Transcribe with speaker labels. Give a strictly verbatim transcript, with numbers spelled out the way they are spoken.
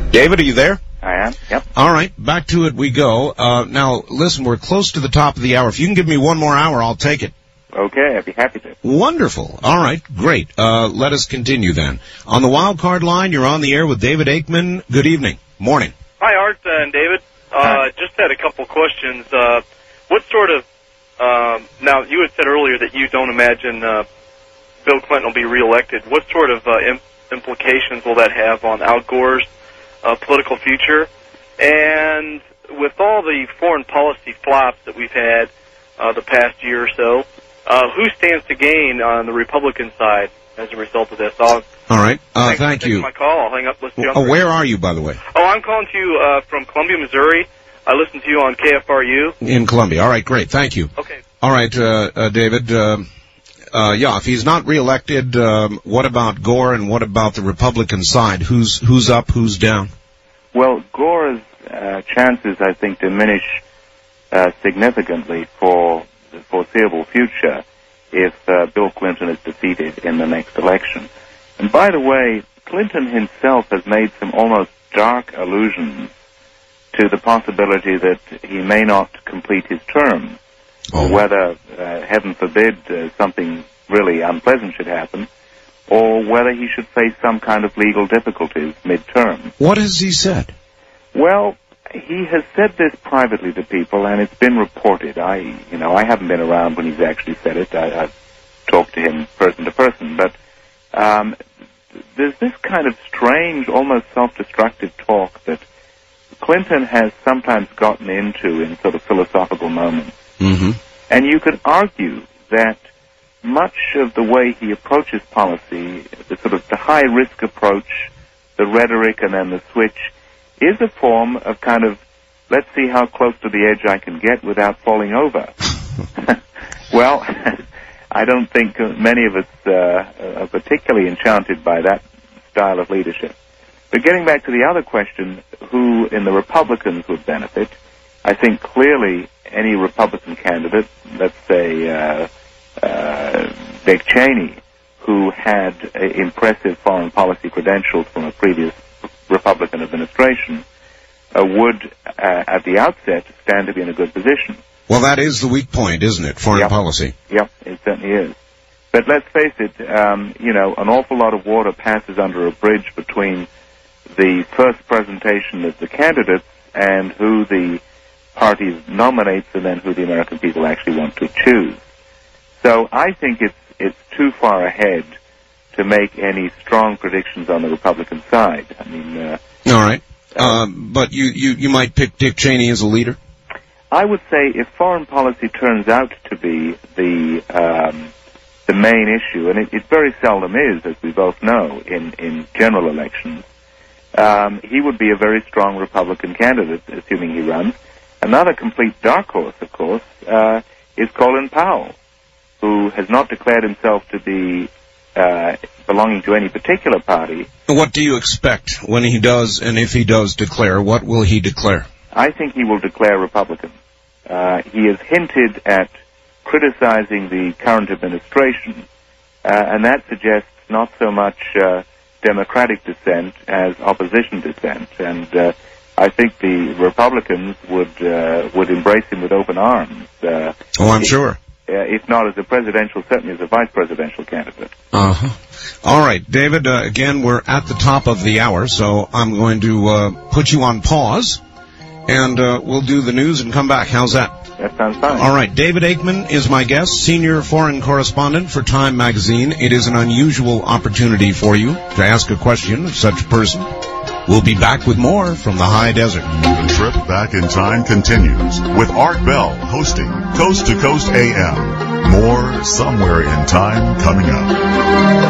Speaker 1: David, are you there?
Speaker 2: I am, yep.
Speaker 1: All right, back to it we go. Uh, now, listen, we're close to the top of the hour. If you can give me one more hour, I'll take it.
Speaker 2: Okay, I'd be happy to.
Speaker 1: Wonderful. All right, great. Uh, let us continue then. On the wild card line, you're on the air with David Aikman. Good evening. Morning.
Speaker 3: Hi, Art and David. Uh, just had a couple questions. Uh, what sort of, um, now, you had said earlier that you don't imagine uh, Bill Clinton will be reelected. What sort of uh, im- implications will that have on Al Gore's uh, political future? And with all the foreign policy flops that we've had uh, the past year or so, uh, who stands to gain on the Republican side as a result of this? I'll,
Speaker 1: all right. Uh,
Speaker 3: thank
Speaker 1: thank you.
Speaker 3: my call. I'll hang up. Listen to you
Speaker 1: oh, where are you, by the way?
Speaker 3: Oh, I'm calling to you uh, from Columbia, Missouri. I listen to you on K F R U.
Speaker 1: In Columbia. All right, great. Thank you.
Speaker 3: Okay.
Speaker 1: All right, uh, uh, David. Uh, uh, yeah, if he's not reelected, um, what about Gore and what about the Republican side? Who's who's up, who's down?
Speaker 2: Well, Gore's uh, chances, I think, diminish uh, significantly for the foreseeable future if uh, Bill Clinton is defeated in the next election. And by the way, Clinton himself has made some almost dark allusions to the possibility that he may not complete his term,
Speaker 1: oh.
Speaker 2: or whether, uh, heaven forbid, uh, something really unpleasant should happen, or whether he should face some kind of legal difficulties mid-term.
Speaker 1: What has he said?
Speaker 2: Well, he has said this privately to people, and it's been reported. I, you know, I haven't been around when he's actually said it. I, I've talked to him person to person, but um, there's this kind of strange, almost self-destructive talk that Clinton has sometimes gotten into in sort of philosophical moments.
Speaker 1: Mm-hmm.
Speaker 2: And you could argue that much of the way he approaches policy, the sort of the high-risk approach, the rhetoric and then the switch, is a form of kind of, let's see how close to the edge I can get without falling over. Well, I don't think many of us uh, are particularly enchanted by that style of leadership. But getting back to the other question, who in the Republicans would benefit, I think clearly any Republican candidate, let's say uh, uh, Dick Cheney, who had uh, impressive foreign policy credentials from a previous Republican administration, uh, would, uh, at the outset, stand to be in a good position.
Speaker 1: Well, that is the weak point, isn't it, foreign
Speaker 2: yep.
Speaker 1: policy?
Speaker 2: Yep, it certainly is. But let's face it, um, you know, an awful lot of water passes under a bridge between the first presentation of the candidates and who the party nominates and then who the American people actually want to choose. So I think it's it's too far ahead to make any strong predictions on the Republican side. I mean, uh,
Speaker 1: all right, uh, um, but you, you you might pick Dick Cheney as a leader.
Speaker 2: I would say if foreign policy turns out to be the um, the main issue, and it, it very seldom is, as we both know, in in general elections, um, he would be a very strong Republican candidate, assuming he runs. Another complete dark horse, of course, uh, is Colin Powell, who has not declared himself to be uh, belonging to any particular party.
Speaker 1: What do you expect when he does, and if he does declare, what will he declare?
Speaker 2: I think he will declare Republican. Uh, he has hinted at criticizing the current administration, uh, and that suggests not so much uh, Democratic dissent as opposition dissent. And uh, I think the Republicans would uh, would embrace him with open arms. Uh,
Speaker 1: oh, I'm sure.
Speaker 2: Uh, if not as a presidential, certainly as a vice presidential candidate.
Speaker 1: Uh-huh. All right, David, uh, again, we're at the top of the hour, so I'm going to uh, put you on pause, and uh, we'll do the news and come back. How's that?
Speaker 2: That sounds fine.
Speaker 1: All right, David Aikman is my guest, senior foreign correspondent for Time magazine. It is an unusual opportunity for you to ask a question of such a person. We'll be back with more from the high desert.
Speaker 4: The trip back in time continues with Art Bell hosting Coast to Coast A M. More Somewhere in Time coming up.